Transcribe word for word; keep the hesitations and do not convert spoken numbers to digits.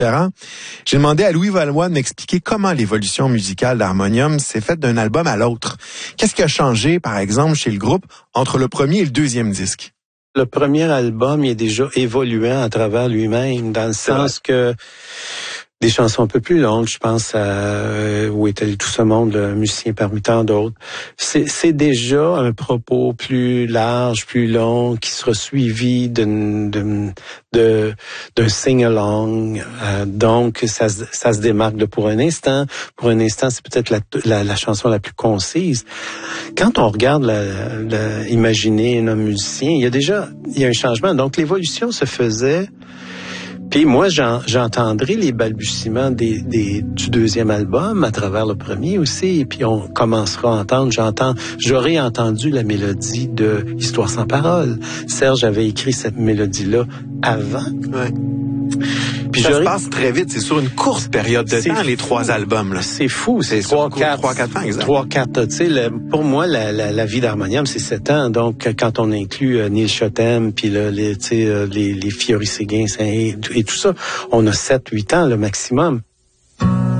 J'ai demandé à Louis Valois de m'expliquer comment l'évolution musicale d'Harmonium s'est faite d'un album à l'autre. Qu'est-ce qui a changé, par exemple, chez le groupe entre le premier et le deuxième disque? Le premier album, il est déjà évoluant à travers lui-même, dans le sens que des chansons un peu plus longues, je pense à euh, Où est-elle tout ce monde, le musicien parmi tant d'autres. C'est, c'est déjà un propos plus large, plus long, qui sera suivi d'une, d'une, de, d'un sing-along. Euh, donc, ça, ça se démarque de Pour un instant. Pour un instant, c'est peut-être la, la, la chanson la plus concise. Quand on regarde la, la, imaginer un homme musicien, il y a déjà, il y a un changement. Donc, l'évolution se faisait. Puis moi, j'en, j'entendrai les balbutiements des, des, du deuxième album à travers le premier aussi. Et puis on commencera à entendre, j'entends, j'aurais entendu la mélodie de Histoire sans parole. Serge avait écrit cette mélodie-là avant. Ouais. Puis ça se passe très vite, c'est sur une courte période de temps, les trois albums. Là. C'est fou, c'est, c'est trois, quatre, trois, quatre ans, exact. Trois, quatre, tu sais, le, pour moi, la, la, la vie d'Harmonium, c'est sept ans. Donc, quand on inclut euh, Neil Chotem, puis là, les, tu sais, euh, les, les Fiori Séguin et, et tout ça, on a sept, huit ans, le maximum.